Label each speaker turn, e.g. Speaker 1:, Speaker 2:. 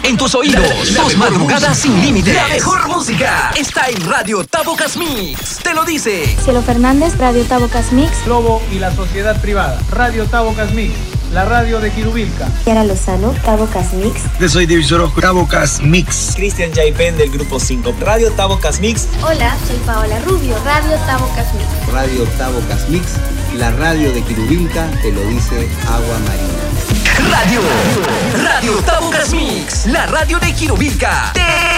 Speaker 1: En tus oídos, tus madrugadas sin límites. La mejor música está en Radio Tabocas Mix. Te lo dice
Speaker 2: Cielo Fernández, Radio Tabocas Mix.
Speaker 3: Lobo y la sociedad privada. Radio Tabocas Mix, la radio de Quirubilca.
Speaker 2: Yara Lozano, Tabocas Mix.
Speaker 4: Yo soy Divisor Oscuro, Tabocas Mix.
Speaker 5: Cristian Jaipen del Grupo 5, Radio Tabocas Mix.
Speaker 6: Hola, soy Paola Rubio, Radio Tabocas Mix.
Speaker 7: Radio Tabocas Mix, la radio de Quirubilca, te lo dice Agua Marina.
Speaker 1: Radio Tabocas Mix, la radio de Quirubilca.